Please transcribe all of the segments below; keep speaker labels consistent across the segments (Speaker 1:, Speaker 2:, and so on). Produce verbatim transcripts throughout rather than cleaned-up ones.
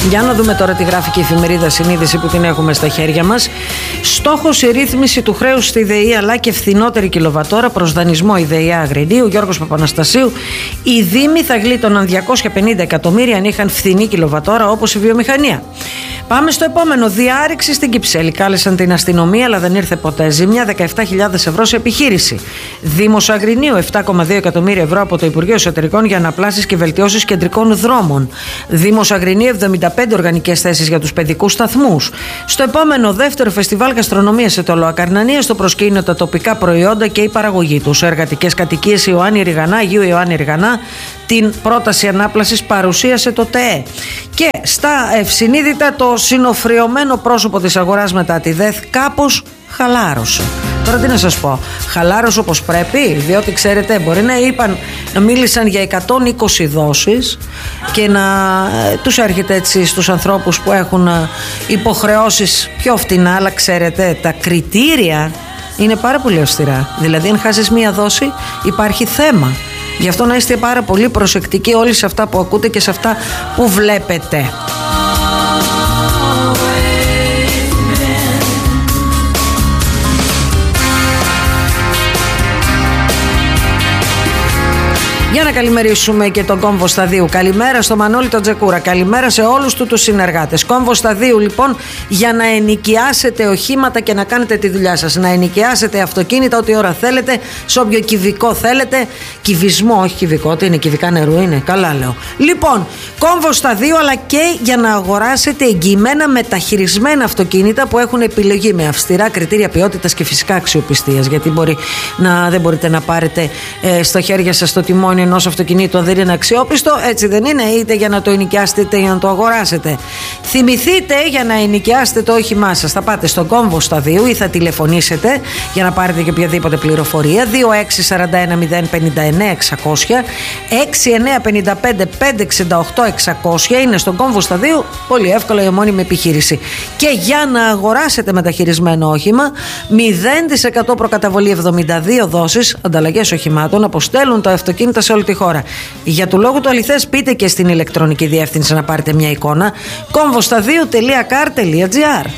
Speaker 1: Για να δούμε τώρα τι γράφει και η εφημερίδα Συνείδηση που την έχουμε στα χέρια μας. Στόχος η ρύθμιση του χρέους στη ΔΕΗ αλλά και φθηνότερη κιλοβατόρα προς δανεισμό η ΔΕΗ Αγρινίου. Γιώργος Παπαναστασίου. Οι δήμοι θα γλίτωναν διακόσια πενήντα εκατομμύρια αν είχαν φθηνή κιλοβατόρα όπως η βιομηχανία. Πάμε στο επόμενο. Διάρρηξη στην Κυψέλη. Κάλεσαν την αστυνομία, αλλά δεν ήρθε ποτέ. Ζημιά δεκαεπτά χιλιάδες ευρώ σε επιχείρηση. Δήμος Αγρινίου, επτά κόμμα δύο εκατομμύρια ευρώ από το Υπουργείο Εσωτερικών για αναπλάσεις και βελτιώσεις κεντρικών δρόμων. Δήμος Αγρινίου, εβδομήντα πέντε οργανικές θέσεις για τους παιδικούς σταθμούς. Στο επόμενο, δεύτερο φεστιβάλ γαστρονομίας σε Τολοακαρνανία. Στο προσκήνιο τα τοπικά προϊόντα και η παραγωγή τους. Εργατικές κατοικίες Ιωάννη Ριγανά, Αγίου Ιωάννη Ριγανά. Την πρόταση ανάπλασης παρουσίασε το ΤΕΕ. Και στα ευσυνείδητα, το συνοφριωμένο πρόσωπο της αγοράς μετά τη ΔΕΘ κάπως χαλάρωσε. Τώρα τι να σας πω, χαλάρωσε όπως πρέπει, διότι ξέρετε μπορεί να είπαν, να μίλησαν για εκατόν είκοσι δόσεις και να ε, τους έρχεται έτσι στους ανθρώπους που έχουν ε, υποχρεώσεις πιο φτηνά, αλλά ξέρετε τα κριτήρια είναι πάρα πολύ αυστηρά. Δηλαδή αν χάσεις μία δόση υπάρχει θέμα. Γι' αυτό να είστε πάρα πολύ προσεκτικοί όλοι σε αυτά που ακούτε και σε αυτά που βλέπετε. Για να καλημερίσουμε και τον Κόμβο Σταδίου. Καλημέρα στο Μανώλη τον Τζεκούρα. Καλημέρα σε όλους του τους συνεργάτες. Κόμβο Σταδίου λοιπόν, για να ενοικιάσετε οχήματα και να κάνετε τη δουλειά σας. Να ενοικιάσετε αυτοκίνητα ό,τι ώρα θέλετε, σε όποιο κυβικό θέλετε. Κυβισμό, όχι κυβικό, τι είναι, κυβικά νερού είναι. Καλά λέω. Λοιπόν, Κόμβο Σταδίου, αλλά και για να αγοράσετε εγγυημένα μεταχειρισμένα αυτοκίνητα που έχουν επιλογή με αυστηρά κριτήρια ποιότητας και φυσικά αξιοπιστίας. Γιατί μπορεί να, δεν μπορείτε να πάρετε ε, στο χέρια σας το τιμόνι ενός αυτοκινήτου αν δεν είναι αξιόπιστο, έτσι δεν είναι, είτε για να το ενοικιάσετε είτε για να το αγοράσετε. Θυμηθείτε, για να ενοικιάσετε το όχημά σας θα πάτε στον Κόμβο Σταδίου ή θα τηλεφωνήσετε για να πάρετε και οποιαδήποτε πληροφορία. Δύο έξι τέσσερα ένα μηδέν πέντε εννέα εξακόσια, έξι εννέα πέντε πέντε πέντε εξήντα οκτώ εξακόσια. Είναι στον Κόμβο Σταδίου, πολύ εύκολα, η ομώνυμη επιχείρηση. Και για να αγοράσετε μεταχειρισμένο όχημα, μηδέν τοις εκατό προκαταβολή, εβδομήντα δύο δόσεις, ανταλλαγές οχημάτων, αποστέλουν τα αυτοκίνητα σε όλη τη χώρα. Για του λόγου του αληθές, πείτε και στην ηλεκτρονική διεύθυνση να πάρετε μια εικόνα. κόμβοσταδίου τελεία καρ τελεία τζι άρ.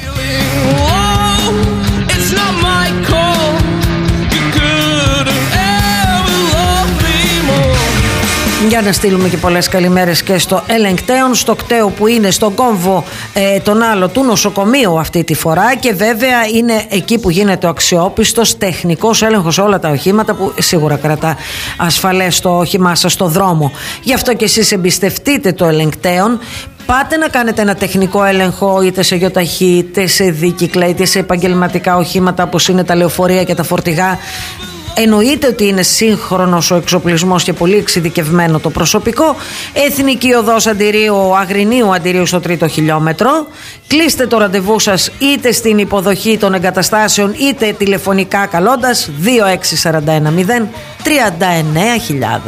Speaker 1: Για να στείλουμε και πολλές καλημέρες και στο ελεγκτέον, στο κτέο που είναι στον κόμβο ε, τον άλλο του νοσοκομείου αυτή τη φορά, και βέβαια είναι εκεί που γίνεται ο αξιόπιστος τεχνικός έλεγχος σε όλα τα οχήματα, που σίγουρα κρατά ασφαλές το όχημά σας στο δρόμο. Γι' αυτό και εσείς εμπιστευτείτε το ελεγκτέον. Πάτε να κάνετε ένα τεχνικό έλεγχο είτε σε γιοταχή, είτε σε δίκυκλα, είτε σε επαγγελματικά οχήματα όπως είναι τα λεωφορεία και τα φορτηγά. Εννοείται ότι είναι σύγχρονος ο εξοπλισμός και πολύ εξειδικευμένο το προσωπικό. Εθνική Οδός Αντιρίου, Αγρινίου Αντιρίου στο τρίτο χιλιόμετρο. Κλείστε το ραντεβού σας είτε στην υποδοχή των εγκαταστάσεων είτε τηλεφωνικά καλώντας δύο έξι τέσσερα ένα μηδέν τρία εννέα χιλιάδες.